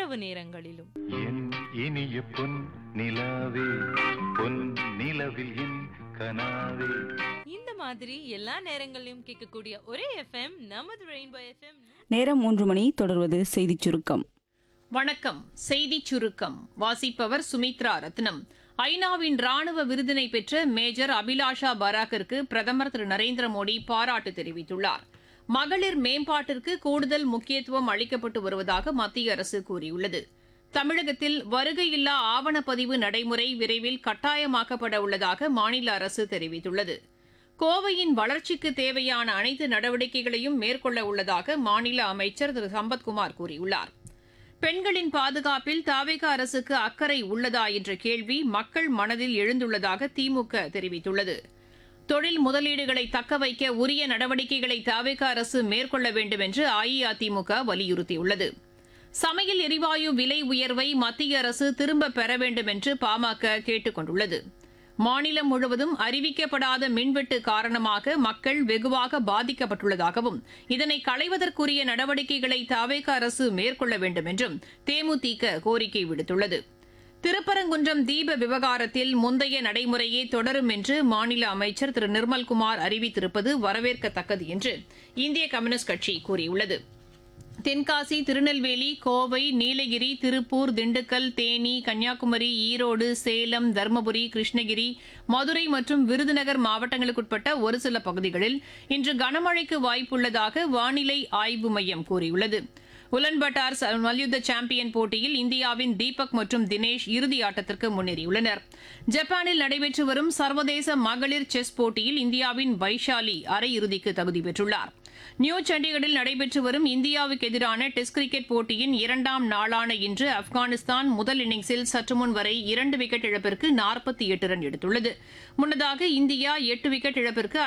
இரவு நேரங்களிலும். என் இனிய பொன் நிலாவே, பொன் நிலவில் என் கனாவே. இந்த மாதிரி எல்லா நேரங்களிலும் கேட்கக்கூடிய ஒரே எஃப்எம் நமது ரெயின்போ எஃப்எம். நேரம் 3 மணி. தொடர்வது செய்திச் சுருக்கம். வணக்கம். செய்திச் சுருக்கம் வாசிப்பவர் சுமித்ரா ரத்னம். ஐநாவின் ராணுவ விருதினை பெற்ற மேஜர் அபிலாஷா பராக்கிற்கு பிரதமர் திரு நரேந்திர மோடி பாராட்டு தெரிவித்துள்ளார். மகளிர் மேம்பாட்டிற்கு கூடுதல் முக்கியத்துவம் அளிக்கப்பட்டு வருவதாக மத்திய அரசு கூறியுள்ளது. தமிழகத்தில் வருகையில்லா ஆவணப்பதிவு நடைமுறை விரைவில் கட்டாயமாக்கப்பட உள்ளதாக மாநில அரசு தெரிவித்துள்ளது. கோவையின் வளர்ச்சிக்கு தேவையான அனைத்து நடவடிக்கைகளையும் மேற்கொள்ள உள்ளதாக மாநில அமைச்சர் திரு சம்பத்குமார் கூறியுள்ளார். பெண்களின் பாதுகாப்பில் தவிக அரசுக்கு அக்கறை உள்ளதா என்ற கேள்வி மக்கள் மனதில் எழுந்துள்ளதாக திமுக தெரிவித்துள்ளது. தொழில் முதலீடுகளை தக்கவைக்க உரிய நடவடிக்கைகளை தவிக அரசு மேற்கொள்ள வேண்டும் என்று அஇஅதிமுக வலியுறுத்தியுள்ளது. சமையல் எரிவாயு விலை உயர்வை மத்திய அரசு திரும்பப் பெற வேண்டும் என்று பாமக கேட்டுக் கொண்டுள்ளது. மாநிலம் முழுவதும் அறிவிக்கப்படாத மின்வெட்டு காரணமாக மக்கள் வெகுவாக பாதிக்கப்பட்டுள்ளதாகவும் இதனை களைவதற்குரிய நடவடிக்கைகளை தவிக அரசு மேற்கொள்ள வேண்டும் என்றும் தேமுதிக கோரிக்கை விடுத்துள்ளது. திருப்பரங்குன்றம் தீப விவகாரத்தில் முந்தைய நடைமுறையே தொடரும் என்று மாநில அமைச்சர் திரு நிர்மல்குமார் அறிவித்திருப்பது வரவேற்கத்தக்கது என்று இந்திய கம்யூனிஸ்ட் கட்சி கூறியுள்ளது. தென்காசி, திருநெல்வேலி, கோவை, நீலகிரி, திருப்பூர், திண்டுக்கல், தேனி, கன்னியாகுமரி, ஈரோடு, சேலம், தருமபுரி, கிருஷ்ணகிரி, மதுரை மற்றும் விருதுநகர் மாவட்டங்களுக்குட்பட்ட ஒரு சில பகுதிகளில் இன்று கனமழைக்கு வாய்ப்புள்ளதாக வானிலை ஆய்வு மையம் கூறியுள்ளது. உலன்பட்டார் மல்யுத்த சாம்பியன் போட்டியில் இந்தியாவின் தீபக் மற்றும் தினேஷ் இறுதி ஆட்டத்திற்கு முன்னேறியுள்ளனர். ஜப்பானில் நடைபெற்று வரும் சர்வதேச மகளிர் செஸ் போட்டியில் இந்தியாவின் வைஷாலி அரையிறுதிக்கு தகுதி பெற்றுள்ளார். நியூ சண்டிகரில் நடைபெற்று வரும் இந்தியாவுக்கு எதிரான டெஸ்ட் கிரிக்கெட் போட்டியின் 2ஆம் நாளான இன்று ஆப்கானிஸ்தான் முதல் இன்னிங்ஸில் சற்றுமுன் வரை 2 விக்கெட் இழப்பிற்கு 48 ரன் எடுத்துள்ளது. முன்னதாக இந்தியா 8 விக்கெட் இழப்பிற்கு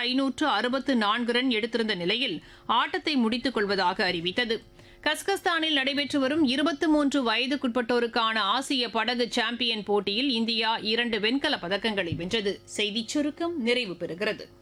564 ரன் எடுத்திருந்த நிலையில் ஆட்டத்தை முடித்துக் கொள்வதாக அறிவித்தது. கஸ்கஸ்தானில் நடைபெற்று வரும் 23 வயதுக்குட்பட்டோருக்கான ஆசிய படகு சாம்பியன் போட்டியில் இந்தியா 2 வெண்கலப் பதக்கங்களை வென்றது. செய்திச் சுருக்கம் நிறைவு பெறுகிறது.